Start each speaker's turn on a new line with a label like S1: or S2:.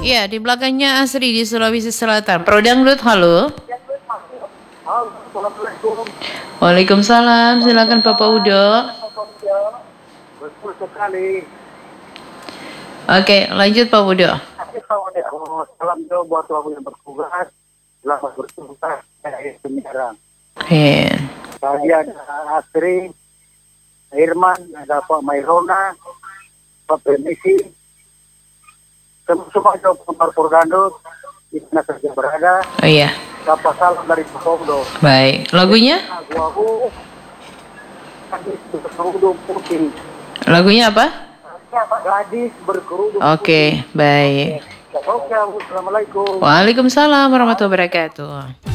S1: Iya, di belakangnya Asri di Sulawesi Selatan. Pro Dangdut, halo.
S2: Halo, Assalamualaikum.
S1: Waalaikumsalam, silakan Bapak Udo.
S2: Betul sekali.
S1: Oke, lanjut Pak Udo.
S2: Salam doa buat kamu yang bertugas. Selamat bertugas. Sekarang.
S1: Amin.
S2: Tadi ada Asri, Irman, ada Pak Mairona, Pak Permisi. Semua penggemar Purgandut di mana saja berada.
S1: Oh iya,
S2: Dapat salam dari Pak Udo.
S1: baik. Lagunya?
S2: Aku berkerudung putih.
S1: Lagunya apa?
S2: Gadis berkerudung
S1: Oke, baik.
S2: putih. Oke, Assalamualaikum.
S1: Waalaikumsalam warahmatullahi wabarakatuh.